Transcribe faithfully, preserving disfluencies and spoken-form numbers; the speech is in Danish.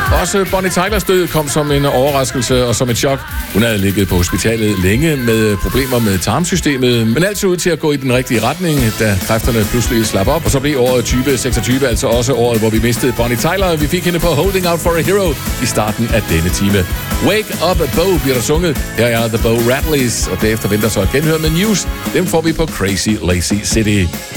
Også Bonnie Tylers død kom som en overraskelse og som et chok. Hun havde ligget på hospitalet længe med problemer med tarmsystemet, men alt så ud til at gå i den rigtige retning, da kræfterne pludselig slap op. Og så blev året tyve seksogtyve altså også året, hvor vi mistede Bonnie Tyler. Vi fik hende på Holding Out for a Hero i starten af denne time. Wake Up Bo bliver der sunget. Her er The Bo Radleys, og derefter venter så et genhør med News. Dem får vi på Crazy Lazy City.